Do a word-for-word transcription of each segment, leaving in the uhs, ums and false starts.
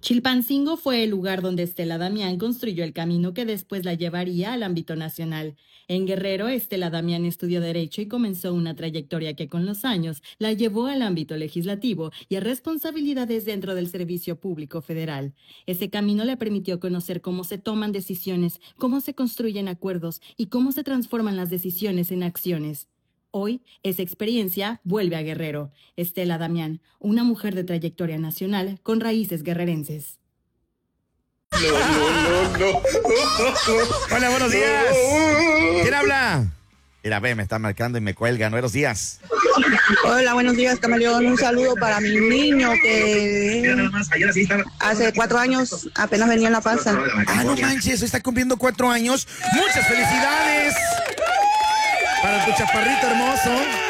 Chilpancingo fue el lugar donde Estela Damián construyó el camino que después la llevaría al ámbito nacional. En Guerrero, Estela Damián estudió Derecho y comenzó una trayectoria que con los años la llevó al ámbito legislativo y a responsabilidades dentro del Servicio Público Federal. Ese camino le permitió conocer cómo se toman decisiones, cómo se construyen acuerdos y cómo se transforman las decisiones en acciones. Hoy, esa experiencia vuelve a Guerrero. Estela Damián, una mujer de trayectoria nacional con raíces guerrerenses. No, no, no, no. Hola, buenos días. ¿Quién habla? Mira, ve, me está marcando y me cuelga. Buenos días. Hola, buenos días, Camaleón. Un saludo para mi niño que hace cuatro años apenas venía en la panza. Ah, no manches, está cumpliendo cuatro años. ¡Muchas felicidades! Para tu chaparrito hermoso.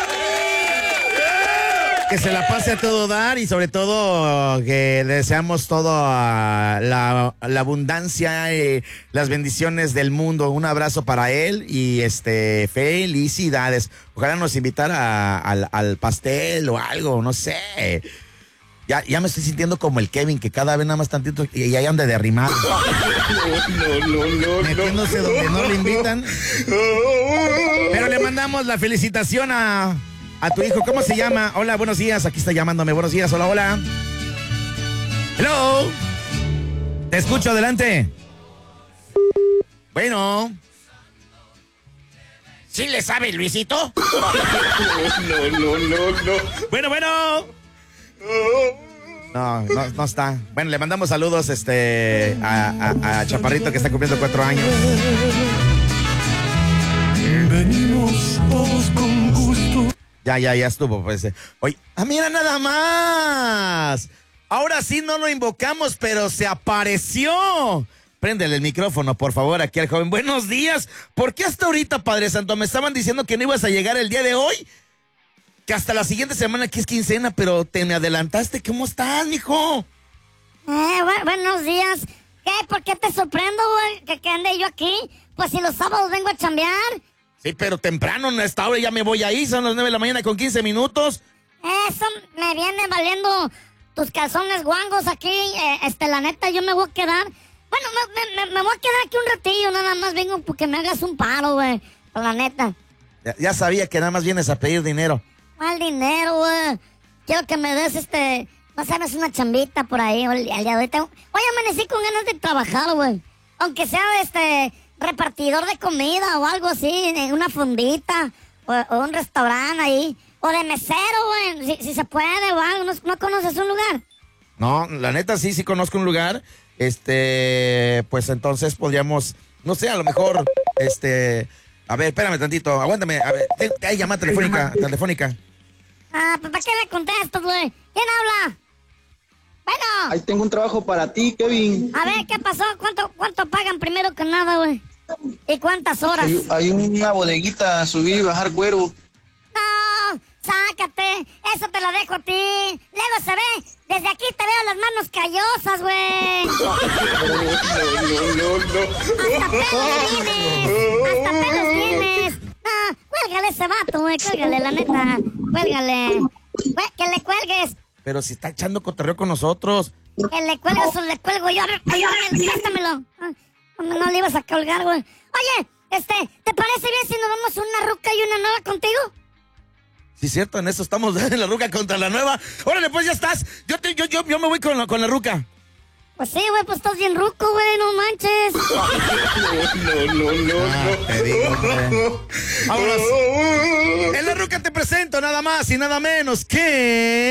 Que se la pase a todo dar y sobre todo que le deseamos toda la, la abundancia, eh, las bendiciones del mundo. Un abrazo para él y este felicidades. Ojalá nos invitara al, al pastel o algo, no sé. Ya, ya me estoy sintiendo como el Kevin, que cada vez nada más tantito y ahí anda de arrimar. No, no, no, metiéndose no, donde no le invitan. Pero le mandamos la felicitación a, a tu hijo. ¿Cómo se llama? Hola, buenos días. Aquí está llamándome. Buenos días. Hola, hola. Hello. Te escucho, adelante. Bueno. ¿Sí le sabe, Luisito? No, no, no, no. Bueno, bueno. No, no, no está. Bueno, le mandamos saludos este a, a, a Chaparrito, que está cumpliendo cuatro años. Venimos todos con gusto. Ya, ya, ya estuvo, pues. Eh. Oye, ah, mira nada más. Ahora sí no lo invocamos, pero se apareció. Préndele el micrófono, por favor, aquí al joven. Buenos días. ¿Por qué hasta ahorita, Padre Santo? Me estaban diciendo que no ibas a llegar el día de hoy. Que hasta la siguiente semana que es quincena, pero te me adelantaste. ¿Cómo estás, mijo? Eh, bu buenos días. ¿Qué? ¿Por qué te sorprendo, güey? ¿Que, que ande yo aquí? Pues si los sábados vengo a chambear. Sí, pero temprano, a esta hora ya me voy ahí. Son las nueve de la mañana con quince minutos. Eso me viene valiendo tus calzones guangos aquí. Eh, este, la neta, yo me voy a quedar. Bueno, me, me, me voy a quedar aquí un ratillo. Nada más vengo porque me hagas un paro, güey. La neta. Ya, ya sabía que nada más vienes a pedir dinero. ¿Cuál dinero, güey? Quiero que me des, este, no sabes, una chambita por ahí al día de ahorita. Hoy amanecí con ganas de trabajar, güey. Aunque sea, este, repartidor de comida o algo así, en una fondita o, o un restaurante ahí. O de mesero, güey, si, si se puede o algo. ¿No, ¿No conoces un lugar? No, la neta sí, sí conozco un lugar. Este, pues entonces podríamos, no sé, a lo mejor, este... A ver, espérame tantito, aguántame. A ver, hay llamada telefónica, telefónica. Ah, pues ¿para qué le contestas, güey? ¿Quién habla? Bueno. Ahí tengo un trabajo para ti, Kevin. A ver, ¿qué pasó? ¿Cuánto, cuánto pagan primero que nada, güey? ¿Y cuántas horas? Hay, hay una bodeguita, subir y bajar cuero. No, sácate. Eso te lo dejo a ti. Luego se ve. Desde aquí te veo las manos callosas, güey. No, no, no, no. Hasta pelos tienes. Hasta pelos tienes. Ah, cuélgale ese vato, güey. Cuélgale, la neta. Cuélgale. Que le cuelgues. Pero si está echando cotorreo con nosotros. Que le cuelgues o le cuelgo yo. Préstamelo. No, no le ibas a colgar, güey. Oye, este, ¿te parece bien si nos vamos una ruca y una nueva contigo? Sí, cierto, en eso estamos, en la ruca contra la nueva. Órale, pues ya estás. Yo te, yo, yo, yo me voy con la, con la ruca. Pues sí, güey, pues estás bien ruco, güey, no manches. No, no, no, ah, no. Te digo, güey. Vámonos. En la ruca te presento nada más y nada menos que...